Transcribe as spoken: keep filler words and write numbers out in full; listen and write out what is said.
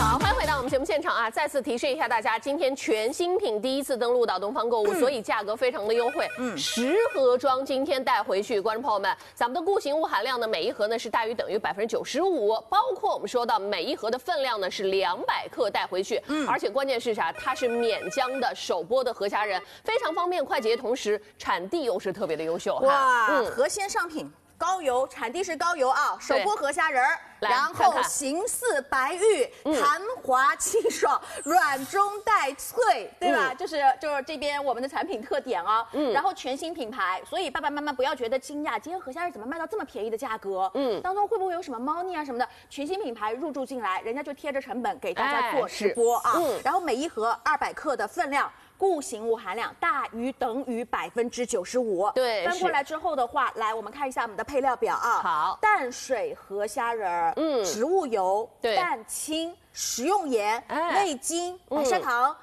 好，欢迎回到我们节目现场啊！再次提示一下大家，今天全新品第一次登陆到东方购物，嗯、所以价格非常的优惠。嗯，十盒装今天带回去，观众朋友们，咱们的固形物含量呢，每一盒呢是大于等于百分之九十五，包括我们说到每一盒的分量呢是两百克带回去。嗯，而且关键是啥？它是免浆的手剥的河虾仁，非常方便快捷，同时产地又是特别的优秀。 哇，嗯、河鲜上品。 高油，产地是高油啊，手剥河虾仁儿，然后形似白玉，嗯、弹滑清爽，软中带脆，对吧？嗯、就是就是这边我们的产品特点啊，嗯，然后全新品牌，所以爸爸妈妈不要觉得惊讶，今天河虾仁怎么卖到这么便宜的价格？嗯，当中会不会有什么猫腻啊什么的？全新品牌入驻进来，人家就贴着成本给大家做直播啊，嗯，然后每一盒二百克的分量。 固形物含量大于等于百分之九十五。对，翻过来之后的话，来我们看一下我们的配料表啊。好，淡水河虾仁儿，嗯，植物油，对，蛋清，食用盐，味精，白砂糖。